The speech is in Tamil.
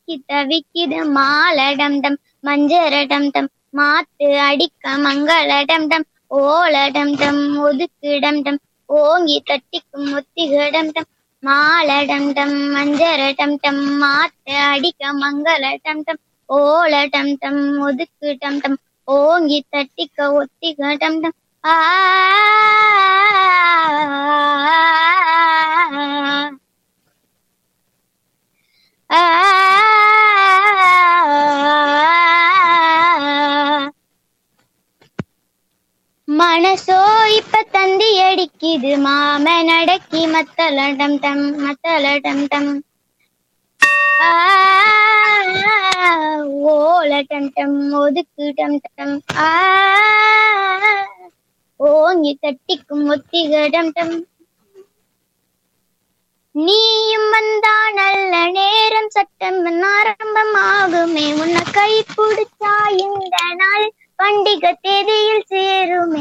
தவிக்கி தவிக்கிது மாலடம் டம் மஞ்சரடம் டம் மாத்து அடிக்க மங்களடம் டம் ஓலடம் டம் ஒதுக்கிடம் டம் ஓங்கி தட்டிக்கும் ஒத்திகடம் டம் மாலடம் டம் மஞ்சரடம் டம் மாத்து அடிக்க மங்களடம் டம் ஓலடம் டம் ஒதுக்கிடம் டம் ஓங்கி தட்டிக்க ஒத்திகடம் டம் ஆ மனசோ இப்ப தந்தி அடிக்குது மாமன் அடக்கி மத்தலடம் டம் மத்தலடம் டம் ஓலடம் டம் ஒதுக்கிடம் டம் ஓங்கி தட்டிக்கும் ஒத்திகடம் டம் நீயும் வந்தா நல்ல நேரம் சட்டம் ஆரம்பமாகுமே உன்னை கை பிடிச்சா இந்த நாள் பண்டிகை தேதியில் சேருமே